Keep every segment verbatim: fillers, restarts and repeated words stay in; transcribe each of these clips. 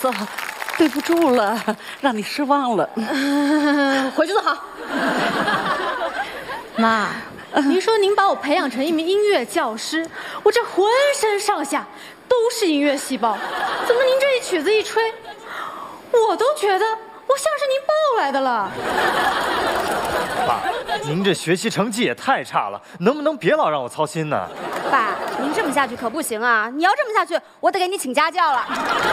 子，对不住了，让你失望了。 嗯、回去坐好。妈，您说您把我培养成一名音乐教师，我这浑身上下都是音乐细胞，怎么您这一曲子一吹，我都觉得我像是您抱来的了。 爸，您这学习成绩也太差了，能不能别老让我操心呢？ 爸，您这么下去可不行啊！你要这么下去，我得给你请家教了。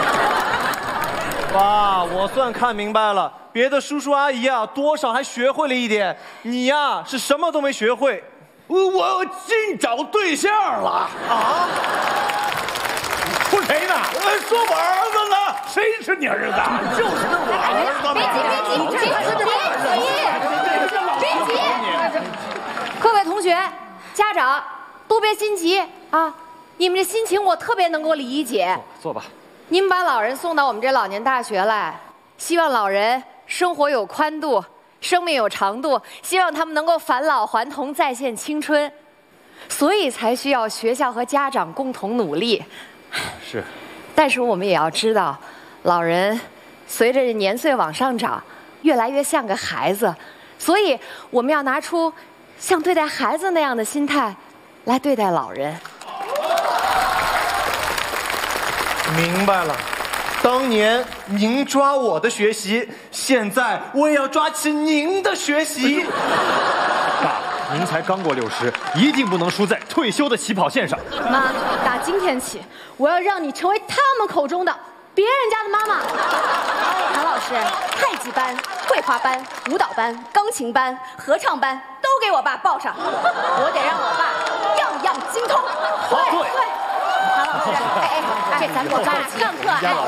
爸，我算看明白了，别的叔叔阿姨啊，多少还学会了一点，你呀是什么都没学会。 我我净找对象了啊！说谁呢？说我儿子呢？谁是你儿子？就是我儿子。 别急，别急，别急，别急！各位同学、家长都别心急啊！你们这心情我特别能够理解。 坐吧。 你们把老人送到我们这老年大学来，希望老人生活有宽度，生命有长度，希望他们能够返老还童，再现青春，所以才需要学校和家长共同努力。 是， 但是我们也要知道，老人随着年岁往上涨，越来越像个孩子，所以我们要拿出像对待孩子那样的心态来对待老人。 明白了，当年您抓我的学习，现在我也要抓起您的学习。 爸，您才刚过六十，一定不能输在退休的起跑线上。 妈，打今天起，我要让你成为他们口中的别人家的妈妈。 唐老师，太极班、绘画班、舞蹈班、钢琴班、合唱班都给我爸报上，我得让我爸样样精通。 好，对。 唐老师，哎哎，这咱给我爸上课哎。